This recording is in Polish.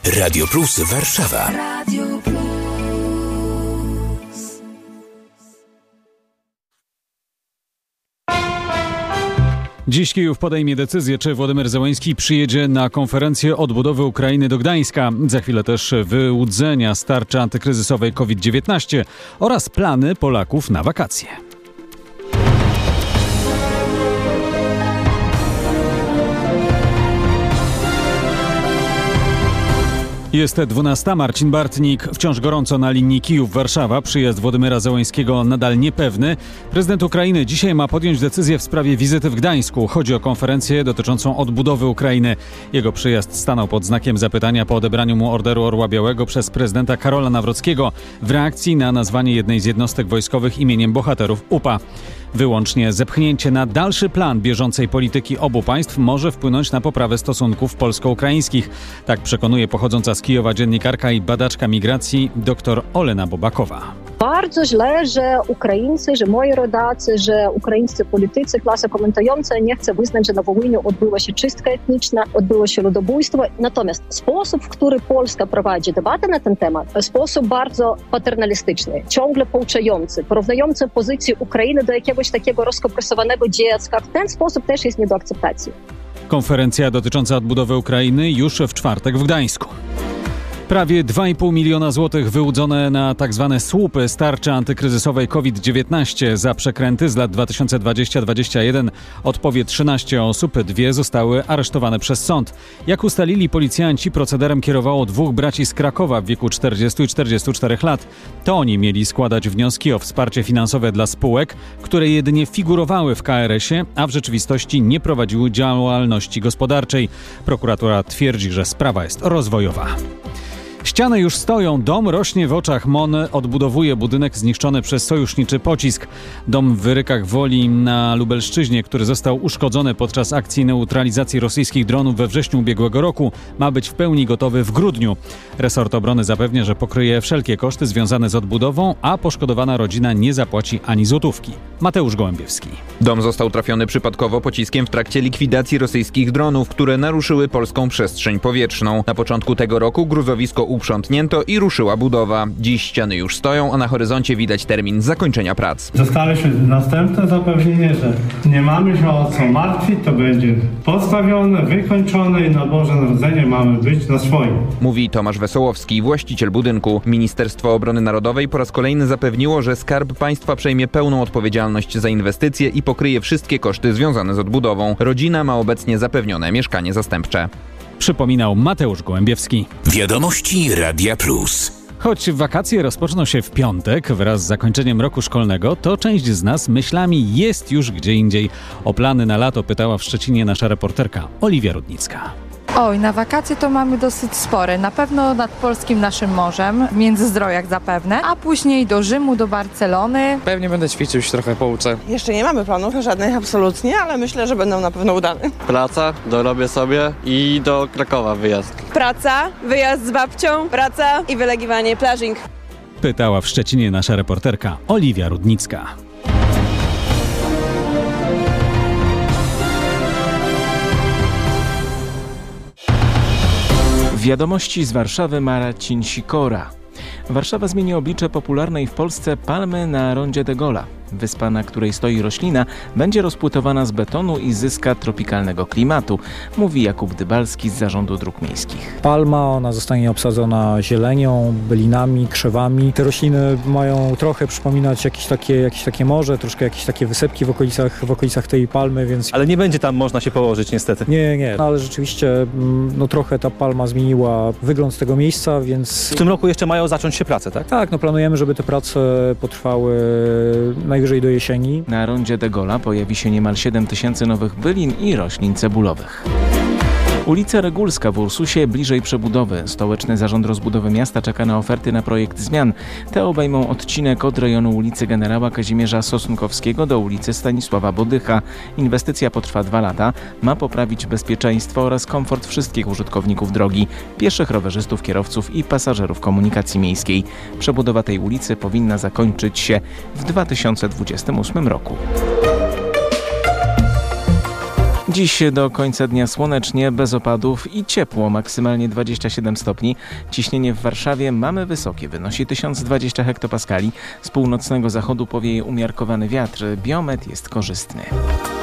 Radio Plus Warszawa. Radio Plus. Dziś Kijów podejmie decyzję, czy Władimir Zełenski przyjedzie na konferencję odbudowy Ukrainy do Gdańska. Za chwilę też wyłudzenia z tarczy antykryzysowej COVID-19 oraz plany Polaków na wakacje. Jest 12. Marcin Bartnik. Wciąż gorąco na linii Kijów-Warszawa. Przyjazd Władimira Zełenskiego nadal niepewny. Prezydent Ukrainy dzisiaj ma podjąć decyzję w sprawie wizyty w Gdańsku. Chodzi o konferencję dotyczącą odbudowy Ukrainy. Jego przyjazd stanął pod znakiem zapytania po odebraniu mu Orderu Orła Białego przez prezydenta Karola Nawrockiego w reakcji na nazwanie jednej z jednostek wojskowych imieniem bohaterów UPA. Wyłącznie zepchnięcie na dalszy plan bieżącej polityki obu państw może wpłynąć na poprawę stosunków polsko-ukraińskich. Tak przekonuje pochodząca z Kijowa dziennikarka i badaczka migracji dr Olena Bobakowa. Bardzo źle, że Ukraińcy, że moi rodacy, że ukraińscy politycy, klasa komentująca nie chce wyznać, że na Wołyniu odbyła się czystka etniczna, odbyło się ludobójstwo. Natomiast sposób, w który Polska prowadzi debatę na ten temat, sposób bardzo paternalistyczny, ciągle pouczający, porównujący pozycję Ukrainy do jakiegoś takiego rozkompresowanego dziecka. W ten sposób też jest nie do akceptacji. Konferencja dotycząca odbudowy Ukrainy już w czwartek w Gdańsku. Prawie 2,5 miliona złotych wyłudzone na tzw. słupy z tarczy antykryzysowej COVID-19 za przekręty z lat 2020-2021 odpowie 13 osób, 2 zostały aresztowane przez sąd. Jak ustalili policjanci, procederem kierowało 2 braci z Krakowa w wieku 40 i 44 lat. To oni mieli składać wnioski o wsparcie finansowe dla spółek, które jedynie figurowały w KRS-ie, a w rzeczywistości nie prowadziły działalności gospodarczej. Prokuratura twierdzi, że sprawa jest rozwojowa. Ściany już stoją, dom rośnie w oczach. MON odbudowuje budynek zniszczony przez sojuszniczy pocisk. Dom w Wyrykach Woli na Lubelszczyźnie, który został uszkodzony podczas akcji neutralizacji rosyjskich dronów we wrześniu ubiegłego roku, ma być w pełni gotowy w grudniu. Resort obrony zapewnia, że pokryje wszelkie koszty związane z odbudową, a poszkodowana rodzina nie zapłaci ani złotówki. Mateusz Gołębiewski. Dom został trafiony przypadkowo pociskiem w trakcie likwidacji rosyjskich dronów, które naruszyły polską przestrzeń powietrzną. Na początku tego roku gruzowisko uprzątnięto i ruszyła budowa. Dziś ściany już stoją, a na horyzoncie widać termin zakończenia prac. Dostaliśmy następne zapewnienie, że nie mamy się o co martwić, to będzie postawione, wykończone i na Boże Narodzenie mamy być na swoim. Mówi Tomasz Wesołowski, właściciel budynku. Ministerstwo Obrony Narodowej po raz kolejny zapewniło, że Skarb Państwa przejmie pełną odpowiedzialność za inwestycje i pokryje wszystkie koszty związane z odbudową. Rodzina ma obecnie zapewnione mieszkanie zastępcze. Przypominał Mateusz Gołębiewski. Wiadomości Radia Plus. Choć wakacje rozpoczną się w piątek wraz z zakończeniem roku szkolnego, to część z nas myślami jest już gdzie indziej. O plany na lato pytała w Szczecinie nasza reporterka Oliwia Rudnicka. Oj, na wakacje to mamy dosyć spore. Na pewno nad polskim naszym morzem, w Międzyzdrojach zapewne, a później do Rzymu, do Barcelony. Pewnie będę ćwiczył, się trochę pouczę. Jeszcze nie mamy planów żadnych absolutnie, ale myślę, że będą na pewno udane. Praca, dorobię sobie i do Krakowa wyjazd. Praca, wyjazd z babcią, praca i wylegiwanie, plażing. Pytała w Szczecinie nasza reporterka Oliwia Rudnicka. Wiadomości z Warszawy, Marcin Sikora. Warszawa zmieni oblicze popularnej w Polsce palmy na rondzie de Gaulle'a. Wyspa, na której stoi roślina, będzie rozpłytowana z betonu i zyska tropikalnego klimatu, mówi Jakub Dybalski z Zarządu Dróg Miejskich. Palma, ona zostanie obsadzona zielenią, bylinami, krzewami. Te rośliny mają trochę przypominać jakieś takie morze, troszkę jakieś takie wysepki w okolicach tej palmy, więc... Ale nie będzie tam można się położyć niestety. Nie, no, ale rzeczywiście trochę ta palma zmieniła wygląd tego miejsca, więc... W tym roku jeszcze mają zacząć się prace, tak? Tak, planujemy, żeby te prace potrwały najwyżej do jesieni. Na rondzie de Gaulle'a pojawi się niemal 7 000 nowych bylin i roślin cebulowych. Ulica Regulska w Ursusie bliżej przebudowy. Stołeczny Zarząd Rozbudowy Miasta czeka na oferty na projekt zmian. Te obejmą odcinek od rejonu ulicy Generała Kazimierza Sosnkowskiego do ulicy Stanisława Bodycha. Inwestycja potrwa 2 lata. Ma poprawić bezpieczeństwo oraz komfort wszystkich użytkowników drogi, pieszych, rowerzystów, kierowców i pasażerów komunikacji miejskiej. Przebudowa tej ulicy powinna zakończyć się w 2028 roku. Dziś do końca dnia słonecznie, bez opadów i ciepło, maksymalnie 27 stopni. Ciśnienie w Warszawie mamy wysokie, wynosi 1020 hektopaskali. Z północnego zachodu powieje umiarkowany wiatr. Biometr jest korzystny.